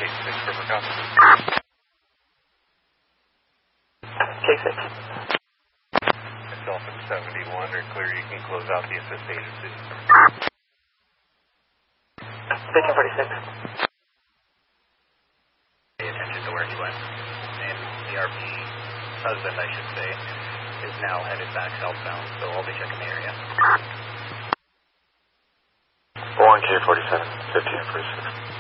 K6 River Copy. K6. It's Dolphin 71, or clear, you can close out the assist agency. Victor 46. Pay attention to where he went. And ERP husband, I should say, is now headed back southbound, so I'll be checking the area. 1K47, 1546.